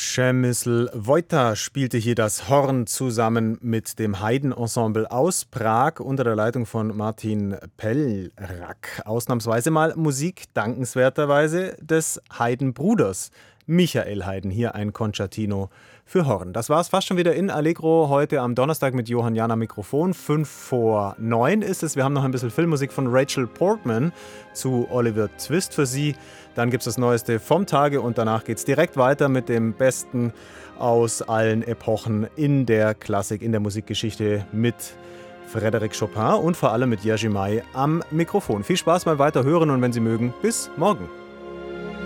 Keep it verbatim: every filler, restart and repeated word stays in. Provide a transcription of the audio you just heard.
Przemysl Wojta spielte hier das Horn zusammen mit dem Haydn-Ensemble aus Prag unter der Leitung von Martin Pellrack. Ausnahmsweise mal Musik, dankenswerterweise, des Haydn-Bruders. Michael Haydn, hier ein Concertino für Horn. Das war es fast schon wieder in Allegro, heute am Donnerstag mit Johann Jahn am Mikrofon. Fünf vor neun ist es. Wir haben noch ein bisschen Filmmusik von Rachel Portman zu Oliver Twist für Sie. Dann gibt es das Neueste vom Tage und danach geht es direkt weiter mit dem Besten aus allen Epochen in der Klassik, in der Musikgeschichte mit Frédéric Chopin und vor allem mit Jerzy May am Mikrofon. Viel Spaß beim Weiterhören und wenn Sie mögen, bis morgen.